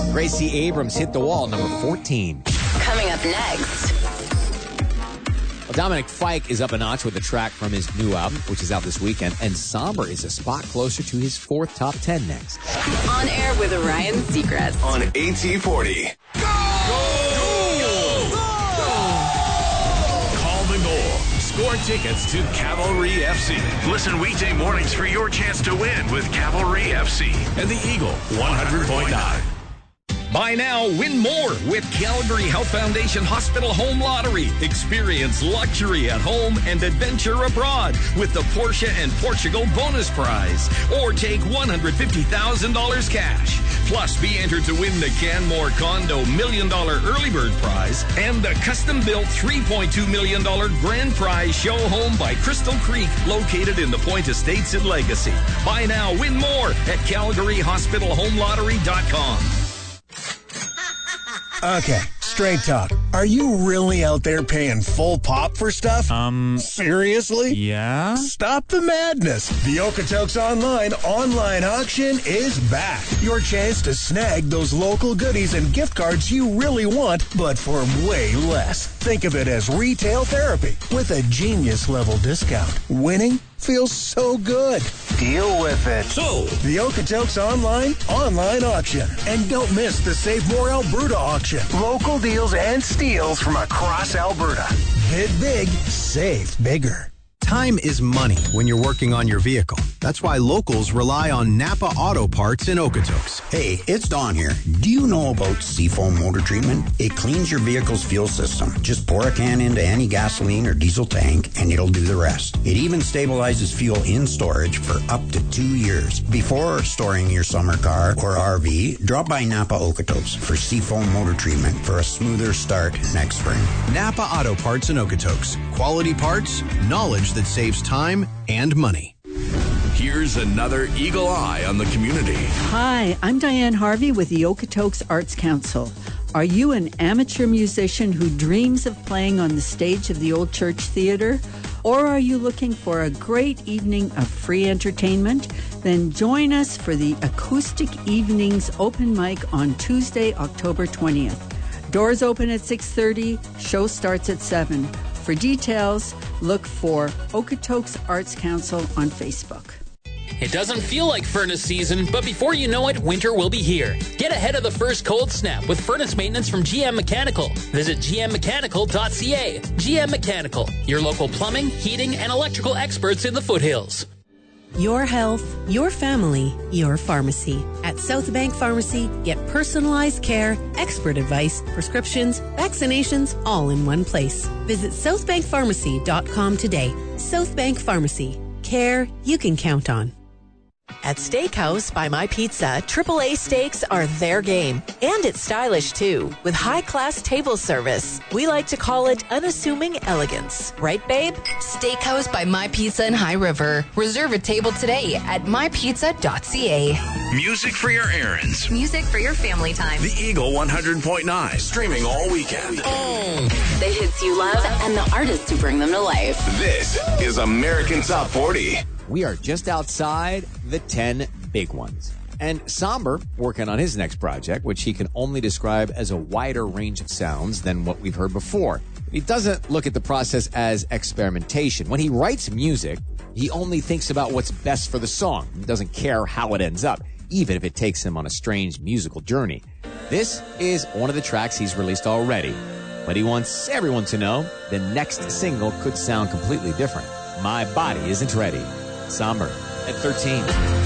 Gracie Abrams hit the wall, number 14. Coming up next. Well, Dominic Fike is up a notch with a track from his new album, which is out this weekend, and Somber is a spot closer to his 4th top 10 next. On air with Ryan Seacrest. On AT40. Call the goal. Score tickets to Cavalry FC. Listen weekday mornings for your chance to win with Cavalry FC and the Eagle 100.9. Buy now, win more with Calgary Health Foundation Hospital Home Lottery. Experience luxury at home and adventure abroad with the Porsche and Portugal bonus prize. Or take $150,000 cash. Plus, be entered to win the Canmore Condo $1 million early bird prize and the custom-built $3.2 million grand prize show home by Crystal Creek, located in the Point Estates in Legacy. Buy now, win more at CalgaryHospitalHomeLottery.com. Okay, straight talk. Are you really out there paying full pop for stuff? Seriously? Yeah? Stop the madness. The Okotoks online auction is back. Your chance to snag those local goodies and gift cards you really want, but for way less. Think of it as retail therapy with a genius-level discount. Winning feels so good. Deal with it. So, the Okotoks online auction. And don't miss the Save More Alberta auction. Local deals and steals from across Alberta. Bid big, save bigger. Time is money when you're working on your vehicle. That's why locals rely on Napa Auto Parts in Okotoks. Hey, it's Don here. Do you know about Seafoam Motor Treatment? It cleans your vehicle's fuel system. Just pour a can into any gasoline or diesel tank and it'll do the rest. It even stabilizes fuel in storage for up to 2 years. Before storing your summer car or RV, drop by Napa Okotoks for Seafoam Motor Treatment for a smoother start next spring. Napa Auto Parts in Okotoks. Quality parts, knowledge that saves time and money. here's another Eagle Eye on the community. Hi, I'm Diane Harvey with the Okotoks Arts Council. Are you an amateur musician who dreams of playing on the stage of the Old Church Theatre? Or are you looking for a great evening of free entertainment? Then join us for the Acoustic Evenings open mic on Tuesday, October 20th. Doors open at 6:30, show starts at 7. For details, look for Okotoks Arts Council on Facebook. It doesn't feel like furnace season, but before you know it, winter will be here. Get ahead of the first cold snap with furnace maintenance from GM Mechanical. Visit gmmechanical.ca. GM Mechanical, your local plumbing, heating, and electrical experts in the foothills. Your health, your family, your pharmacy. At Southbank Pharmacy, get personalized care, expert advice, prescriptions, vaccinations, all in one place. Visit southbankpharmacy.com today. Southbank Pharmacy. Care you can count on. At Steakhouse by My Pizza, AAA steaks are their game. And it's stylish, too, with high-class table service. We like to call it unassuming elegance. Right, babe? Steakhouse by My Pizza in High River. Reserve a table today at mypizza.ca. Music for your errands. Music for your family time. The Eagle 100.9. Streaming all weekend. The hits you love and the artists who bring them to life. This is American Top 40. We are just outside the 10 big ones. And Somber, working on his next project, which he can only describe as a wider range of sounds than what we've heard before. He doesn't look at the process as experimentation. When he writes music, he only thinks about what's best for the song. He doesn't care how it ends up, even if it takes him on a strange musical journey. This is one of the tracks he's released already, but he wants everyone to know the next single could sound completely different. My Body Isn't Ready. Somber at 13.